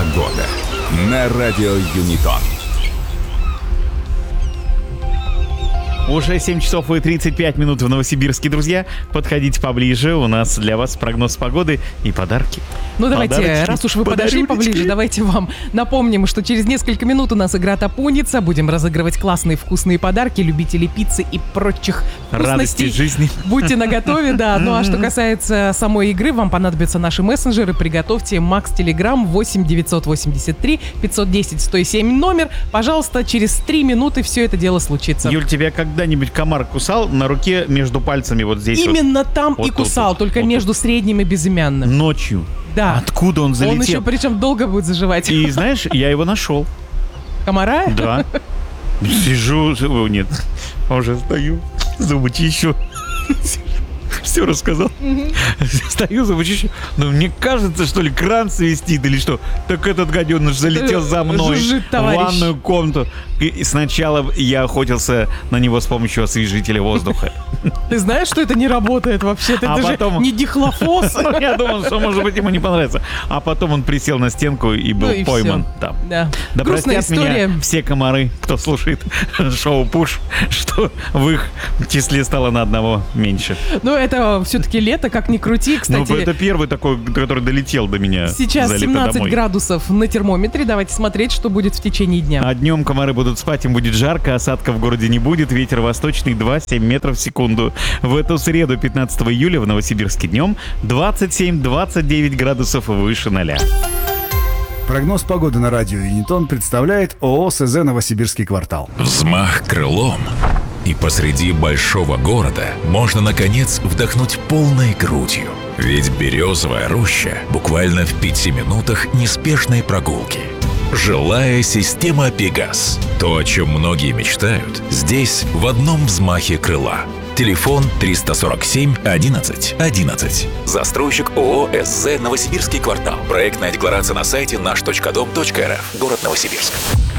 Погода на радио Юнитон. Уже 7 часов и 35 минут в Новосибирске, друзья. Подходите поближе, у нас для вас прогноз погоды и подарки. Ну давайте, раз уж вы подошли поближе, давайте вам напомним, что через несколько минут у нас игра «Топоница». Будем разыгрывать классные вкусные подарки. Любители пиццы и прочих Радости вкусностей. жизни. Будьте наготове, да. Ну а что касается самой игры, вам понадобятся наши мессенджеры. Приготовьте Макс Телеграм 8 983 510 107 номер. Пожалуйста, через 3 минуты все это дело случится. Юль, тебя когда-нибудь комар кусал на руке между пальцами вот здесь? Именно там вот и кусал, тут, только вот между средним и безымянным. Ночью. Да. Откуда он залетел? Он еще причем долго будет заживать. И знаешь, я его нашел. Комара? Да. Сижу, нет, уже стою, зубы чищу. Все рассказал. Стою, зубы чищу. Но мне кажется, что ли, кран свистит или что. Так этот гаденыш залетел за мной Жужжит, в товарищ. ванную комнату. И сначала я охотился на него с помощью освежителя воздуха. Ты знаешь, что это не работает вообще-то? А Это потом- же не дихлофос. Я думал, что, может быть, ему не понравится. А потом он присел на стенку и был Ну и пойман всё. там. Да. Да Грустная простят история. меня все комары, кто слушает шоу «Пуш», что в их числе стало на одного меньше. Ну, это все-таки лето, как ни крути. Ну, Кстати, это первый такой, который долетел до меня. сейчас залетел 17 домой. градусов на термометре. Давайте смотреть, что будет в течение дня. А днем комары будут спать, им будет жарко, осадков в городе не будет, ветер восточный 2,7 метров в секунду. В эту среду, 15 июля, в Новосибирске днем 27-29 градусов выше 0. Прогноз погоды на радио Юнитон представляет ООО СЗ «Новосибирский квартал». Взмах крылом. И посреди большого города можно, наконец, вдохнуть полной грудью. Ведь Березовая роща буквально в 5 минутах неспешной прогулки. Жилая система «Пегас». То, о чем многие мечтают, здесь в одном взмахе крыла. Телефон 347 11 11. Застройщик ООО СЗ «Новосибирский квартал». Проектная декларация на сайте наш.дом.рф. Город Новосибирск.